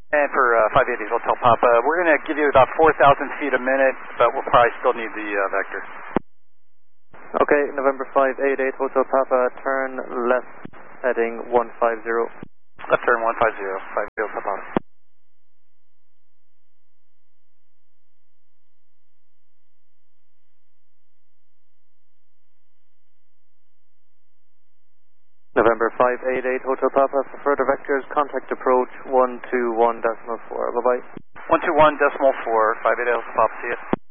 And for 580 Hotel Papa, we're going to give you about 4,000 feet a minute, but we'll probably still need the vector. Okay, November 588 Hotel Papa, turn left, heading 150. Left turn 150, 50 Hotel Papa. November 588 Hotel Papa, for further vectors, contact approach 121.4. Bye-bye. 121.4, 580 Hotel Papa, see you.